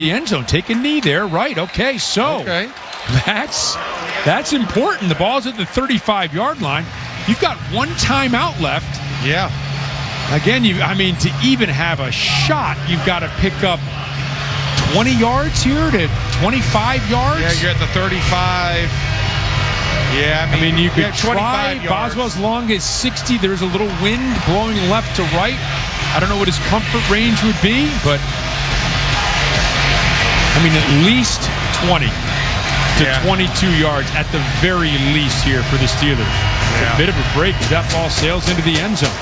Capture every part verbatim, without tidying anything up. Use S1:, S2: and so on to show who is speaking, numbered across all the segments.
S1: the end zone. Take a knee there, right? Okay, so
S2: okay.
S1: that's that's important. The ball's at the thirty-five-yard line. You've got one timeout left.
S2: Yeah.
S1: Again, you I mean, to even have a shot, you've got to pick up twenty yards here to twenty-five yards.
S2: Yeah, you're at the thirty-five. Yeah, I mean,
S1: I mean you could try.
S2: yards.
S1: Boswell's long is sixty. There's a little wind blowing left to right. I don't know what his comfort range would be, but I mean at least twenty to
S2: yeah.
S1: twenty-two yards at the very least here for the Steelers. It's
S2: yeah.
S1: a bit of a break as that ball sails into the end zone.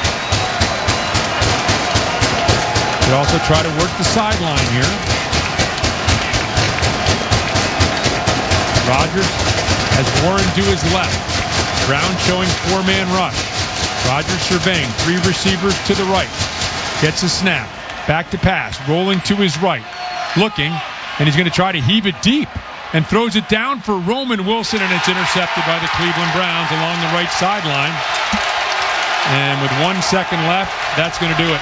S1: Could also try to work the sideline here. Rodgers has Warren to his left. Brown showing four-man rush. Rodgers surveying three receivers to the right. Gets a snap. Back to pass. Rolling to his right. Looking. And he's going to try to heave it deep. And throws it down for Roman Wilson. And it's intercepted by the Cleveland Browns along the right sideline. And with one second left, that's going to do it.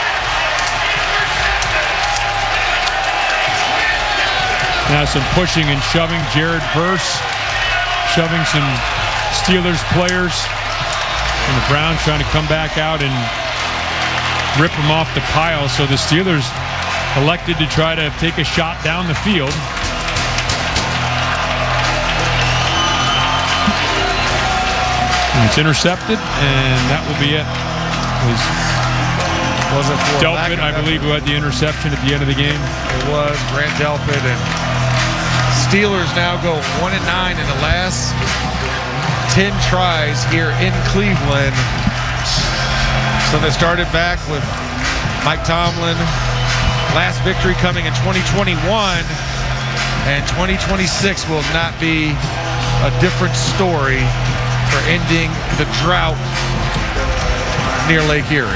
S1: Now some pushing and shoving. Jared Verse shoving some Steelers players. And the Browns trying to come back out and rip them off the pile. So the Steelers elected to try to take a shot down the field. And it's intercepted, and that will be it. It was
S2: Was it for
S1: Delpit, I believe, who had the interception at the end of the game?
S2: It was Grant Delpit, and Steelers now go one and nine in the last ten tries here in Cleveland. So they started back with Mike Tomlin. Last victory coming in twenty twenty-one, and twenty twenty-six will not be a different story for ending the drought near Lake Erie.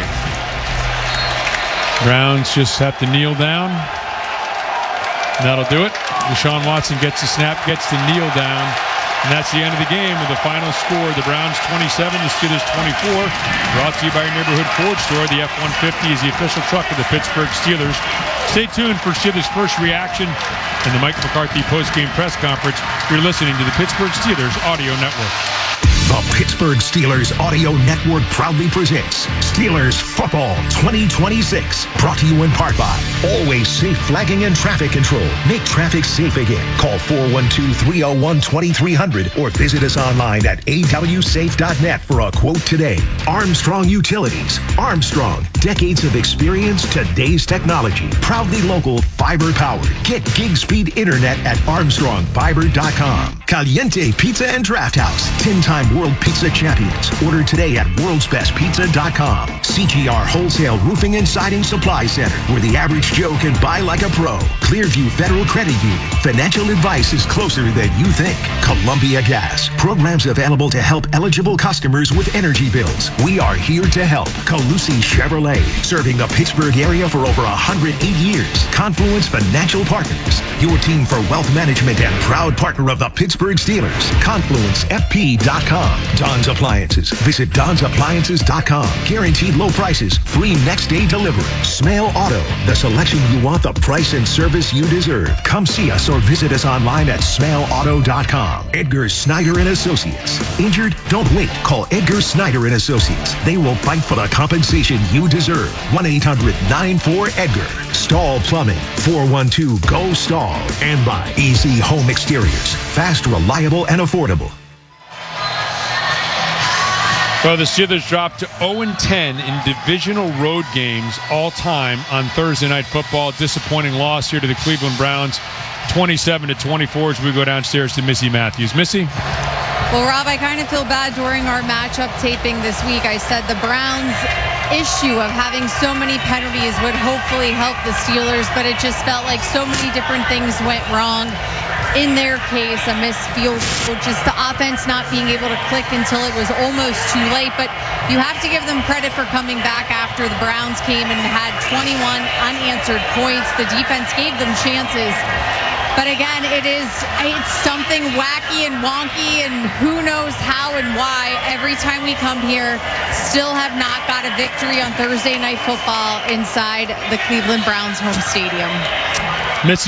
S1: Browns just have to kneel down. That'll do it. Deshaun Watson gets the snap, gets to kneel down. And that's the end of the game with the final score. The Browns twenty-seven, the Steelers twenty-four. Brought to you by your neighborhood Ford store. The F one fifty is the official truck of the Pittsburgh Steelers. Stay tuned for Steelers' first reaction and the Mike McCarthy postgame press conference. You're listening to the Pittsburgh Steelers Audio Network.
S3: The Pittsburgh Steelers Audio Network proudly presents Steelers Football twenty twenty-six. Brought to you in part by Always Safe Flagging and Traffic Control. Make traffic safe again. Call four one two, three oh one, two three hundred or visit us online at a w safe dot net for a quote today. Armstrong Utilities. Armstrong. Decades of experience, today's technology. Proudly local, fiber powered. Get gig speed internet at armstrong fiber dot com. Caliente Pizza and Draft House. ten-time World Pizza Champions. Order today at worlds best pizza dot com. C G R Wholesale Roofing and Siding Supply Center, where the average Joe can buy like a pro. Clearview Federal Credit Union. Financial advice is closer than you think. Columbia Gas. Programs available to help eligible customers with energy bills. We are here to help. Calusi Chevrolet. Serving the Pittsburgh area for over one hundred eight years. Confluence Financial Partners. Your team for wealth management and proud partner of the Pittsburgh Steelers. Confluence F P dot com. Don's Appliances. Visit Don's Appliances dot com. Guaranteed low prices. Free next day delivery. Smale Auto. The selection you want, the price and service you deserve. Come see us or visit us online at smale auto dot com. Edgar Snyder and Associates. Injured? Don't wait. Call Edgar Snyder and Associates. They will fight for the compensation you deserve. one eight hundred nine four EDGAR. Stahl Plumbing. four one two G O Stahl. And by Easy Home Exteriors. Fast, reliable, and affordable.
S1: Well, the Steelers dropped to oh and ten in divisional road games all time on Thursday Night Football. Disappointing loss here to the Cleveland Browns, twenty-seven to twenty-four as we go downstairs to Missy Matthews. Missy?
S4: Well, Rob, I kind of feel bad during our matchup taping this week. I said the Browns' issue of having so many penalties would hopefully help the Steelers, but it just felt like so many different things went wrong. In their case, a missed field goal, just the offense not being able to click until it was almost too late. But you have to give them credit for coming back after the Browns came and had twenty-one unanswered points. The defense gave them chances. But again, it is it's something wacky and wonky, and who knows how and why. Every time we come here, still have not got a victory on Thursday Night Football inside the Cleveland Browns home stadium.
S1: Missy